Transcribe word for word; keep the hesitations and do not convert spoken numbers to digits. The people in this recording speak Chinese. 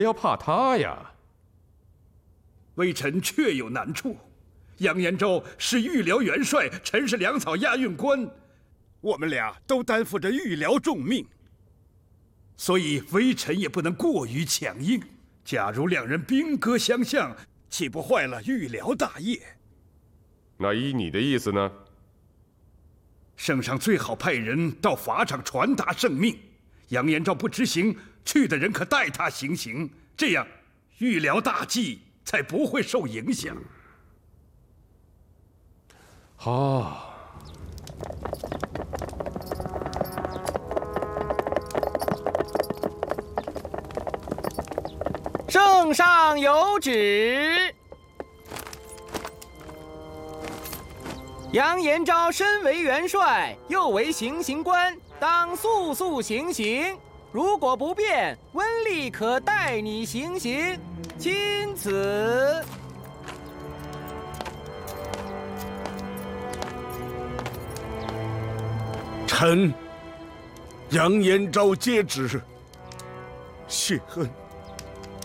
要怕他呀？ 微臣确有难处。杨延昭是御辽元帅，臣是粮草押运官，我们俩都担负着御辽重命，所以微臣也不能过于强硬。假如两人兵戈相向，岂不坏了御辽大业？ 那依你的意思呢？ 圣上最好派人到法场传达圣命，杨延昭不执行，去的人可代他行刑，这样御辽大计才不会受影响。 好。 圣上有旨。杨延昭身为元帅，又为行刑官，当速速行刑。如果不便，温丽可代你行刑。钦此。 臣杨延昭接旨，谢恩。